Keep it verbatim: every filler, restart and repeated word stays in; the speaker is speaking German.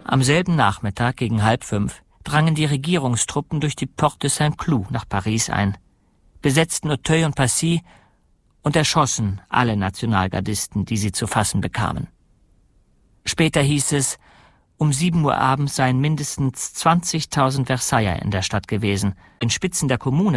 Am selben Nachmittag gegen halb fünf drangen die Regierungstruppen durch die Porte de Saint-Cloud nach Paris ein, besetzten Auteuil und Passy und erschossen alle Nationalgardisten, die sie zu fassen bekamen. Später hieß es, um sieben Uhr abends seien mindestens zwanzigtausend Versailler in der Stadt gewesen. In Spitzen der Kommune